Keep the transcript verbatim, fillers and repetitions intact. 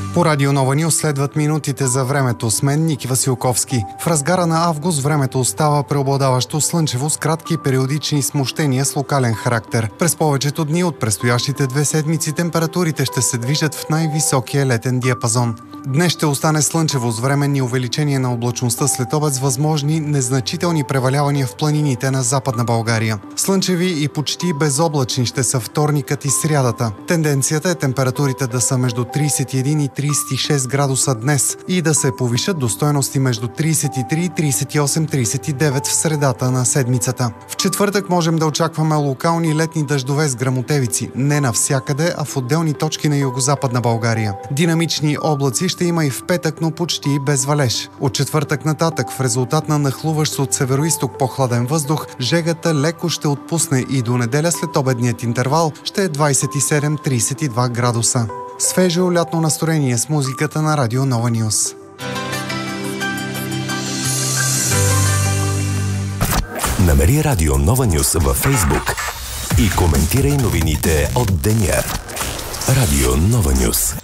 По Радио Нова Нюс следват минутите за времето с мен, Ники Василковски. В разгара на август времето остава преобладаващо слънчево с кратки периодични смущения с локален характер. През повечето дни от предстоящите две седмици температурите ще се движат в най-високия летен диапазон. Днес ще остане слънчево с временни увеличения на облачността след обед с възможни незначителни превалявания в планините на Западна България. Слънчеви и почти безоблачни ще са вторникът и срядата. Тенденцията е температурите да са между тридесет и един и тридесет и шест градуса днес и да се повишат до стойности между тридесет и три, тридесет и осем, тридесет и девет в средата на седмицата. В четвъртък можем да очакваме локални летни дъждове с гръмотевици, не навсякъде, а в отделни точки на югозападна България. Динамични облаци ще има и в петък, но почти без валеж. От четвъртък нататък, в резултат на нахлуващ от североизток по-хладен въздух, жегата леко ще отпусне и до неделя след обедният интервал ще е двадесет и седем до тридесет и два градуса. Свежо лятно настроение с музиката на Радио Нова Нюс. Намери Радио Нова Нюс във Фейсбук и коментирай новините от деня. Радио Нова Нюс.